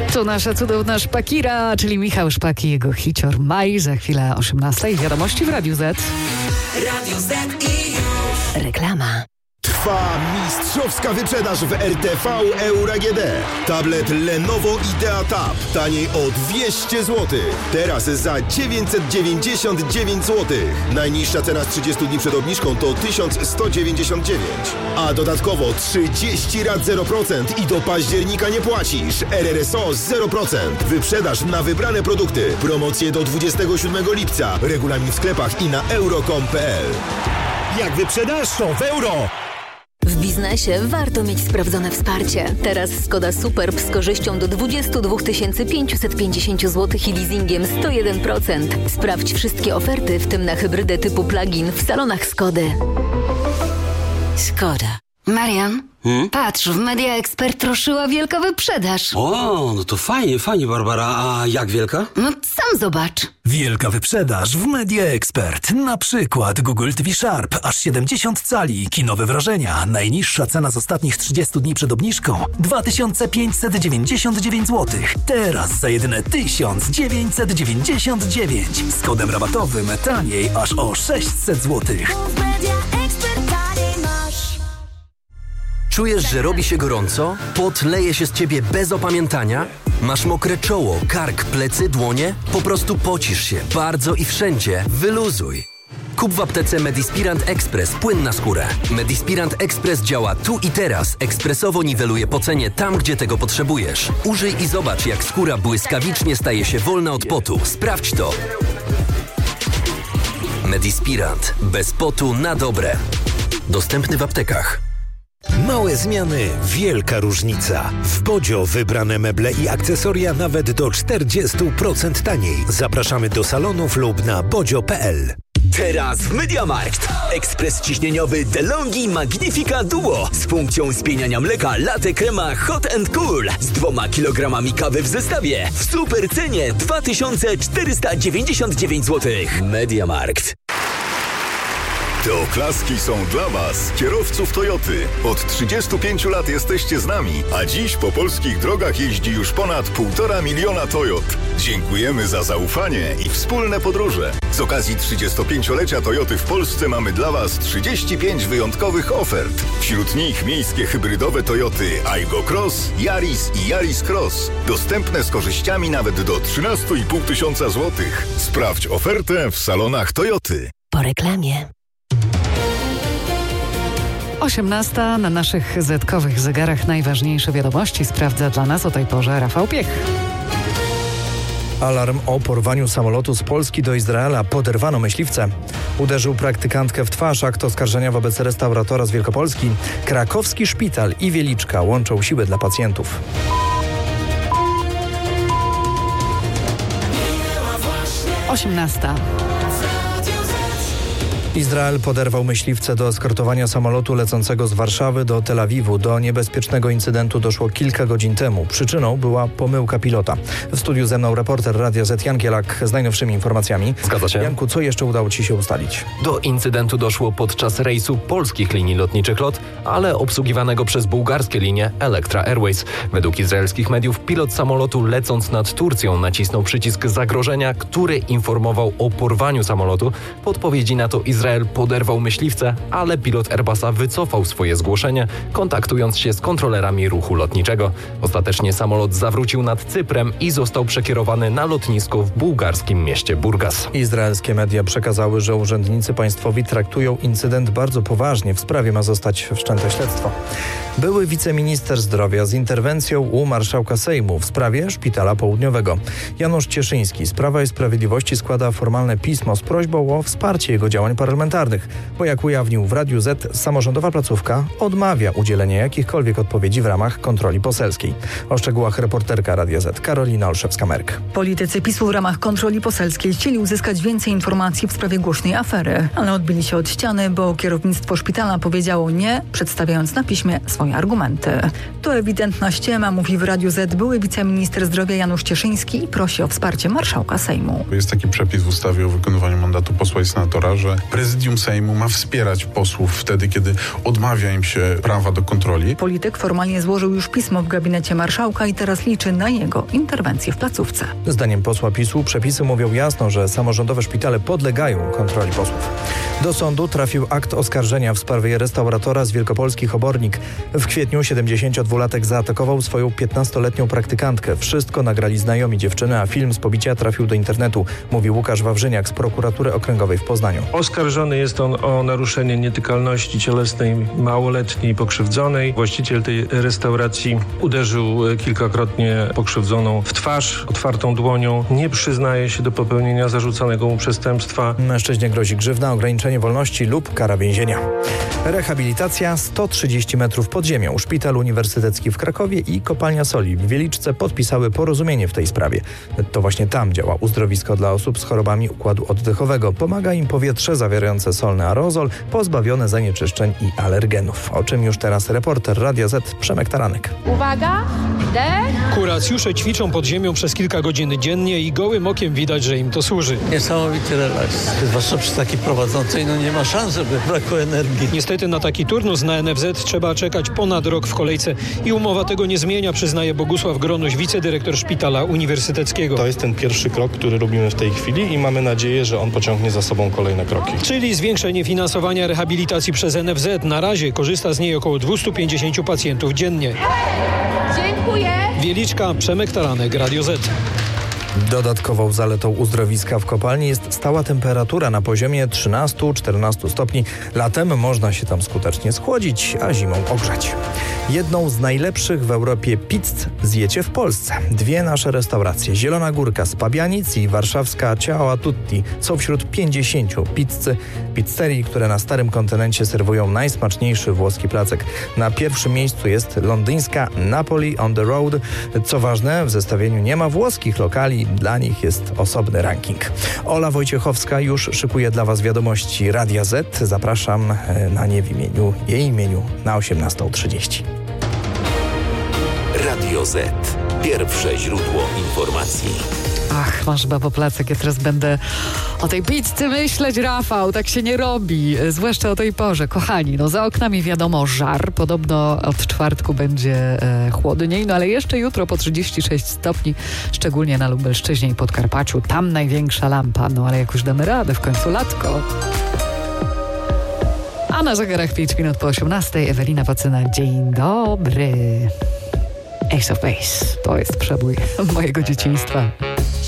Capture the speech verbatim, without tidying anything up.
To nasza cudowna Szpakira, czyli Michał Szpak i jego hicior Maj. Za chwilę osiemnastej wiadomości w Radiu Z. Radio Z i już. Reklama. Trwa mistrzowska wyprzedaż w R T V Euro A G D. Tablet Lenovo IdeaTab taniej o dwieście złotych. Teraz za dziewięćset dziewięćdziesiąt dziewięć złotych. Najniższa cena z trzydziestu dni przed obniżką to tysiąc sto dziewięćdziesiąt dziewięć. A dodatkowo trzydzieści rat zero procent i do października nie płacisz. R R S O zero procent. Wyprzedaż na wybrane produkty. Promocje do dwudziestego siódmego lipca. Regulamin w sklepach i na euro kropka com kropka p l. Jak wyprzedaż, to w euro! W biznesie warto mieć sprawdzone wsparcie. Teraz Skoda Superb z korzyścią do dwadzieścia dwa tysiące pięćset pięćdziesiąt złotych i leasingiem sto jeden procent. Sprawdź wszystkie oferty, w tym na hybrydę typu plug-in w salonach Skody. Skoda. Marian, hmm? patrz, w Media Expert ruszyła wielka wyprzedaż. O, no to fajnie, fajnie, Barbara. A jak wielka? No sam zobacz. Wielka wyprzedaż w Media Expert. Na przykład Google T V Sharp, aż siedemdziesiąt cali, kinowe wrażenia. Najniższa cena z ostatnich trzydziestu dni przed obniżką dwa tysiące pięćset dziewięćdziesiąt dziewięć złotych. Teraz za jedyne tysiąc dziewięćset dziewięćdziesiąt dziewięć. Z kodem rabatowym taniej aż o sześćset złotych. Czujesz, że robi się gorąco? Pot leje się z ciebie bez opamiętania? Masz mokre czoło, kark, plecy, dłonie? Po prostu pocisz się bardzo i wszędzie. Wyluzuj. Kup w aptece Medispirant Express płyn na skórę. Medispirant Express działa tu i teraz. Ekspresowo niweluje pocenie tam, gdzie tego potrzebujesz. Użyj i zobacz, jak skóra błyskawicznie staje się wolna od potu. Sprawdź to. Medispirant. Bez potu na dobre. Dostępny w aptekach. Małe zmiany, wielka różnica. W Bodzio wybrane meble i akcesoria nawet do czterdzieści procent taniej. Zapraszamy do salonów lub na bodzio kropka p l. Teraz w MediaMarkt. Ekspres ciśnieniowy DeLonghi Magnifica Duo z funkcją spieniania mleka latte crema Hot and Cool z dwoma kilogramami kawy w zestawie w super cenie dwa tysiące czterysta dziewięćdziesiąt dziewięć złotych. MediaMarkt. Te oklaski są dla Was, kierowców Toyoty. Od trzydziestu pięciu lat jesteście z nami, a dziś po polskich drogach jeździ już ponad półtora miliona Toyot. Dziękujemy za zaufanie i wspólne podróże. Z okazji trzydziestopięciolecia Toyoty w Polsce mamy dla Was trzydzieści pięć wyjątkowych ofert. Wśród nich miejskie hybrydowe Toyoty Aygo Cross, Yaris i Yaris Cross. Dostępne z korzyściami nawet do trzynaście i pół tysiąca złotych. Sprawdź ofertę w salonach Toyoty. Po reklamie. osiemnasta na naszych zetkowych zegarach najważniejsze wiadomości sprawdza dla nas o tej porze Rafał Piech. Alarm o porwaniu samolotu z Polski do Izraela. Poderwano myśliwce. Uderzył praktykantkę w twarz. Akt oskarżenia wobec restauratora z Wielkopolski. Krakowski szpital i Wieliczka łączą siły dla pacjentów. osiemnasta. Izrael poderwał myśliwce do eskortowania samolotu lecącego z Warszawy do Tel Awiwu. Do niebezpiecznego incydentu doszło kilka godzin temu. Przyczyną była pomyłka pilota. W studiu ze mną reporter Radia Z Jan Gielak z najnowszymi informacjami. Zgadza się. Janku, co jeszcze udało Ci się ustalić? Do incydentu doszło podczas rejsu polskich linii lotniczych LOT, ale obsługiwanego przez bułgarskie linie Electra Airways. Według izraelskich mediów pilot samolotu lecąc nad Turcją nacisnął przycisk zagrożenia, który informował o porwaniu samolotu. W odpowiedzi na to Izrael poderwał myśliwce, ale pilot Airbusa wycofał swoje zgłoszenie, kontaktując się z kontrolerami ruchu lotniczego. Ostatecznie samolot zawrócił nad Cyprem i został przekierowany na lotnisko w bułgarskim mieście Burgas. Izraelskie media przekazały, że urzędnicy państwowi traktują incydent bardzo poważnie. W sprawie ma zostać wszczęte śledztwo. Były wiceminister zdrowia z interwencją u marszałka Sejmu w sprawie Szpitala Południowego. Janusz Cieszyński z Prawa i Sprawiedliwości składa formalne pismo z prośbą o wsparcie jego działań parlamentarnych, bo jak ujawnił w Radiu Z, samorządowa placówka odmawia udzielenia jakichkolwiek odpowiedzi w ramach kontroli poselskiej. O szczegółach reporterka Radia Z Karolina Olszewska-Merk. Politycy PiSu w ramach kontroli poselskiej chcieli uzyskać więcej informacji w sprawie głośnej afery, ale odbili się od ściany, bo kierownictwo szpitala powiedziało nie, przedstawiając na piśmie swoje argumenty. To ewidentna ściema, mówi w Radiu Z były wiceminister zdrowia Janusz Cieszyński i prosi o wsparcie marszałka Sejmu. Jest taki przepis w ustawie o wykonywaniu mandatu posła i senatora, że prezydium Sejmu ma wspierać posłów wtedy, kiedy odmawia im się prawa do kontroli. Polityk formalnie złożył już pismo w gabinecie marszałka i teraz liczy na jego interwencję w placówce. Zdaniem posła PiSu przepisy mówią jasno, że samorządowe szpitale podlegają kontroli posłów. Do sądu trafił akt oskarżenia w sprawie restauratora z Wielkopolskich Obornik. W kwietniu siedemdziesięciodwulatek zaatakował swoją piętnastoletnią praktykantkę. Wszystko nagrali znajomi dziewczyny, a film z pobicia trafił do internetu, mówi Łukasz Wawrzyniak z prokuratury okręgowej w Poznaniu. Oskarżony jest on o naruszenie nietykalności cielesnej małoletniej pokrzywdzonej. Właściciel tej restauracji uderzył kilkakrotnie pokrzywdzoną w twarz otwartą dłonią. Nie przyznaje się do popełnienia zarzucanego mu przestępstwa. Mężczyźnie grozi grzywna, ograniczenie wolności lub kara więzienia. Rehabilitacja sto trzydzieści metrów pod ziemią. Szpital Uniwersytecki w Krakowie i Kopalnia Soli w Wieliczce podpisały porozumienie w tej sprawie. To właśnie tam działa uzdrowisko dla osób z chorobami układu oddechowego. Pomaga im powietrze zawierające solny aerozol, pozbawione zanieczyszczeń i alergenów. O czym już teraz reporter Radia Z Przemek Taranek. Uwaga, dech. Kuracjusze ćwiczą pod ziemią przez kilka godzin dziennie i gołym okiem widać, że im to służy. Niesamowity relaks. Zwłaszcza przy takiej prowadzącej, no nie ma szans, żeby brakło energii. Niestety na taki turnus na N F Z trzeba czekać ponad rok w kolejce i umowa tego nie zmienia, przyznaje Bogusław Gronuś, wicedyrektor Szpitala Uniwersyteckiego. To jest ten pierwszy krok, który robimy w tej chwili i mamy nadzieję, że on pociągnie za sobą kolejne kroki. Czyli zwiększenie finansowania rehabilitacji przez N F Z. Na razie korzysta z niej około dwieście pięćdziesiąt pacjentów dziennie. Dziękuję. Wieliczka, Przemek Taranek, Radio Z. Dodatkową zaletą uzdrowiska w kopalni jest stała temperatura na poziomie trzynaście do czternastu stopni. Latem można się tam skutecznie schłodzić, a zimą ogrzać. Jedną z najlepszych w Europie pizz zjecie w Polsce. Dwie nasze restauracje, Zielona Górka z Pabianic i warszawska Ciao a Tutti, są wśród pięćdziesięciu pizzy, pizzerii, które na starym kontynencie serwują najsmaczniejszy włoski placek. Na pierwszym miejscu jest londyńska Napoli on the Road. Co ważne, w zestawieniu nie ma włoskich lokali, dla nich jest osobny ranking. Ola Wojciechowska już szykuje dla Was wiadomości Radia Z. Zapraszam na nie w imieniu, jej imieniu na osiemnastą trzydzieści. Radio Z. Pierwsze źródło informacji. Ach, masz babo placek, ja teraz będę o tej pizzy myśleć, Rafał, tak się nie robi, zwłaszcza o tej porze. Kochani, no za oknami wiadomo żar, podobno od czwartku będzie e, chłodniej, no ale jeszcze jutro po trzydzieści sześć stopni, szczególnie na Lubelszczyźnie i Podkarpaciu, tam największa lampa, no ale jak już damy radę, w końcu latko. A na zegarach pięć minut po osiemnastej, Ewelina Pacyna, dzień dobry. Ace of Base, to jest przebój mojego dzieciństwa.